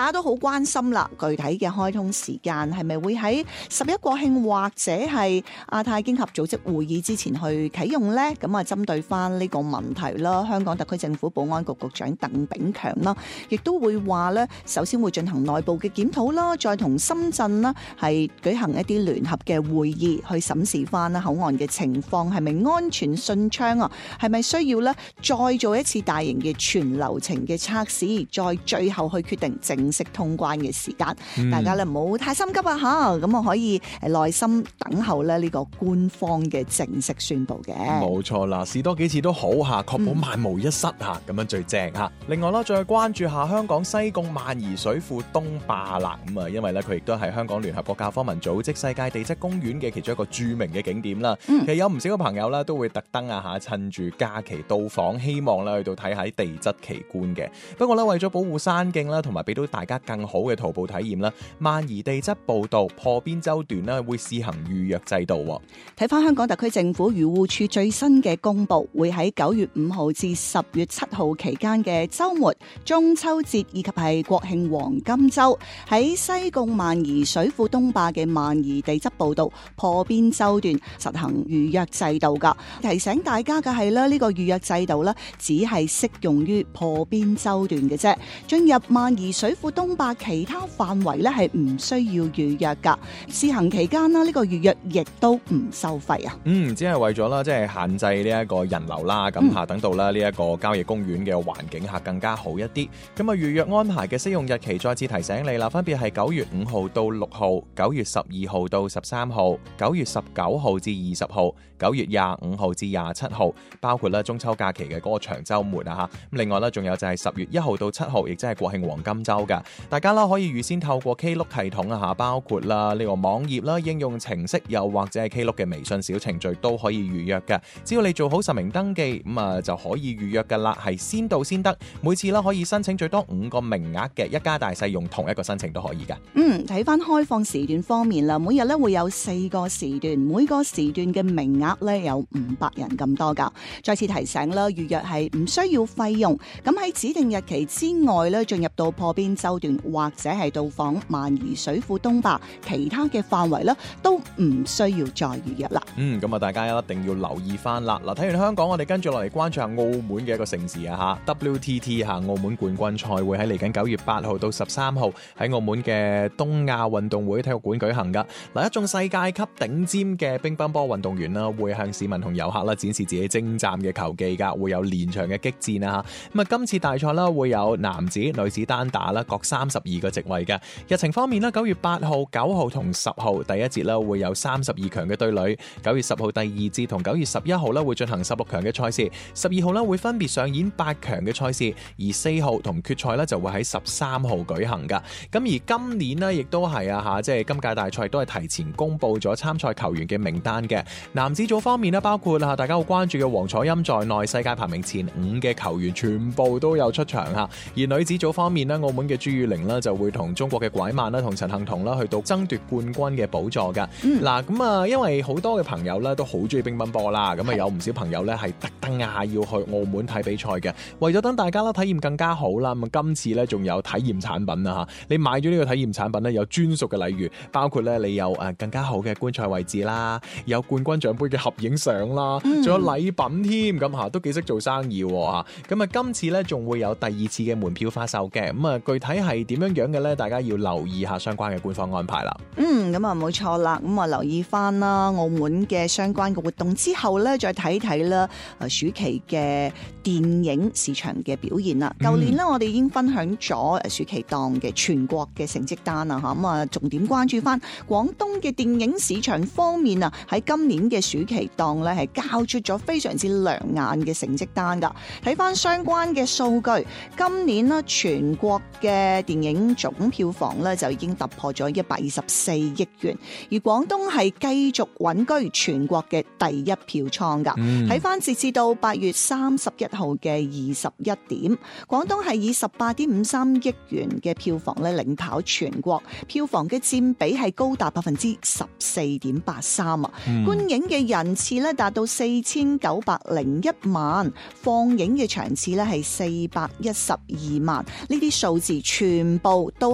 家都好關心啦，具體嘅開通時間係咪會喺11國慶或者係亞太經合組織會議之前去啟用呢？咁啊，針對翻呢個問題啦，香港特區政府保安局局長鄧炳強啦，亦都會話咧，首先會進行內部嘅檢討啦，再同深圳啦係舉行一啲聯合嘅會議，去審視翻啦口岸嘅情況係咪安全順暢啊？係咪需要咧再做一次大型嘅全流程嘅測試，再最後去決定正式通關嘅時間。大家咧唔好太心急啊吓，咁啊可以耐心等候咧呢個官方嘅正式宣布嘅。 冇錯啦，試多幾次都好吓，確保萬無一失吓，咁樣最正吓。另外啦，再關注下香港西貢萬宜水庫東壩啦，咁啊，因為咧佢亦都係香港聯合國教科文組織世界地質公園嘅其中一個著名嘅景點啦。其實有唔少嘅朋友咧都會特登啊吓，趁住假期到訪，希望咧去到睇下地質奇觀嘅。不過咧為咗保護山徑啦，同埋俾到大家更好嘅徒步體驗啦，萬宜地質步道破邊洲段咧會試行預約制度。 睇翻香港特區政府漁護署最新嘅公佈，會喺9月5號至10月7號期間嘅週末、中秋節以及係國慶黃金週，喺西貢萬宜水庫東壩嘅萬宜地質步道破邊洲段實行預約制度㗎。提醒大家嘅係咧，呢個預約制度咧只係適用於破邊洲段嘅啫。進入萬宜水庫東壩其他範圍咧係唔需要預約㗎。試行期間啦，呢個預約亦都唔收費啊。 只係為咗啦，即係限制呢一個人流啦，咁下等到啦呢一個郊野公園嘅環境下更加好一啲。咁啊預約安排嘅適用日期再次提醒你啦，分別係9月5號到6號、9月12號到13號、9月19號至20號、9月25號至27號，包括啦中秋假期嘅嗰個長週末啊嚇。另外咧仲有就係10月1號到7號，亦即係國慶黃金週㗎。大家啦可以預先透過 Klook 系統啊嚇，包括啦呢個網頁啦、應用程式，又或者係 Klook 嘅微信小程序都可以預約嘅。只要你做好實名登記，就可以預約㗎啦，係先到先得。每次啦可以申請最多5個名額嘅，一家大細用同一個申請都可以㗎。 睇翻開放時段方面啦，每日咧會有4個時段，每個時段嘅名額咧有500人咁多㗎。再次提醒啦，預約係唔需要費用。咁喺指定日期之外咧，進入到破邊洲段或者係到訪萬宜水庫東壩其他嘅範圍咧，都唔需要再預約啦。 咁啊，大家一定要留意翻啦。嗱，睇完香港，我哋跟住落嚟關注下澳門嘅一個盛事啊嚇 ，WTT 嚇澳門冠軍賽會喺嚟緊9月8號到13號喺澳門嘅東亞運動會體育館舉行噶。嗱，一眾世界級頂尖嘅乒乓波運動員啦，會向市民同遊客啦展示自己精湛嘅球技噶，會有連場嘅激戰啊嚇。咁啊，今次大賽啦會有男子、女子單打啦各32個席位嘅。日程方面啦，9月8號、9號同10號第一節啦會有32強嘅對壘，9月10號第二節同9月11號啦會進行16強嘅賽事，12號啦會分別上演8強嘅賽事，而4號同決賽咧就會喺13號舉行噶。咁而今年呢亦都係啊嚇，即係今屆大賽都係提前公布咗參賽球員嘅名單嘅。男子組方面呢，包括大家好關注嘅黃楚欽在內，世界排名前5嘅球員全部都有出場嚇。而女子組方面呢，澳門嘅朱雨玲呢就會同中國嘅拐曼啦同陳幸同啦去到爭奪冠軍嘅寶座噶。嗱咁啊，因為好多嘅朋友咧都好中意乒乓波啦，咁啊有唔少朋友咧係特登要去澳門睇比賽嘅，為咗等大家啦體驗更加好啦，咁今次咧仲有體驗產品啊嚇，你買咗呢個體驗產品咧有專屬嘅禮遇，包括咧你有更加好嘅觀賽位置啦，有冠軍獎杯嘅合影相啦，仲有禮品添，咁嚇都幾識做生意喎。咁啊今次咧仲會有第2次嘅門票發售嘅，咁啊具體係點樣嘅咧？大家要留意下相關嘅官方安排啦。 咁啊冇錯啦，咁啊留意翻啦澳門嘅相關嘅活動之後咧，再睇睇啦暑期嘅電影市場嘅表現啦。舊年咧我哋已經分享咗暑期檔嘅全國嘅成績單啦嚇，咁啊重點關注翻廣東嘅電影市場方面啊，喺今年嘅暑期檔咧係交出咗非常之亮眼嘅成績單㗎。睇翻相關嘅數據，今年呢全國嘅電影總票房咧就已經突破咗124億元，而廣東係繼續穩居全國嘅第一票倉㗎。睇翻截至到8月31號嘅21點，廣東係以18.53億元嘅票房咧領跑全國，票房嘅佔比係高達14.83%啊！觀影嘅人次咧達到4901萬，放映嘅場次咧係412萬，呢啲數字全部都